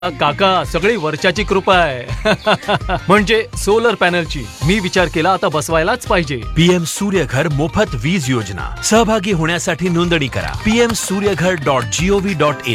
काका सगळी वर्षाची कृपा आहे. म्हणजे सोलर पॅनलची मी विचार केला आता बसवायलाच पाहिजे. PM सूर्यघर मोफत वीज योजना सहभागी होण्यासाठी नोंदणी करा. pmsuryaghar.gov.in